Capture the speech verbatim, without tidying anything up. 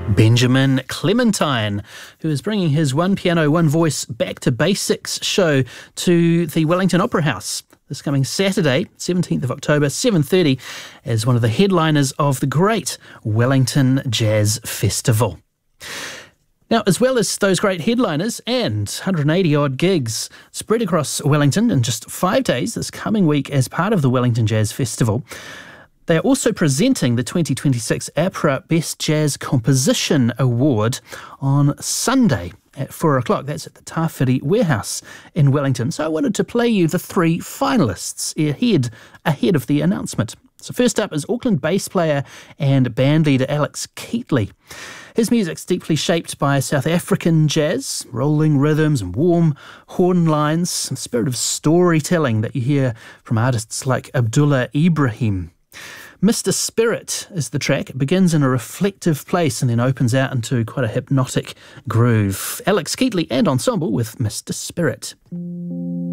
Benjamin Clementine, who is bringing his One Piano, One Voice Back to Basics show to the Wellington Opera House this coming Saturday, seventeenth of October, seven thirty, as one of the headliners of the great Wellington Jazz Festival. Now, as well as those great headliners and one hundred eighty odd gigs spread across Wellington in just five days this coming week as part of the Wellington Jazz Festival, they are also presenting the twenty twenty-six APRA Best Jazz Composition Award on Sunday at four o'clock. That's at the Tawhiri Warehouse in Wellington. So I wanted to play you the three finalists ahead, ahead of the announcement. So first up is Auckland bass player and bandleader Alex Keatley. His music's deeply shaped by South African jazz, rolling rhythms and warm horn lines, a spirit of storytelling that you hear from artists like Abdullah Ibrahim. Mister Spirit is the track. It begins in a reflective place and then opens out into quite a hypnotic groove. Alex Keatley and ensemble with Mister Spirit.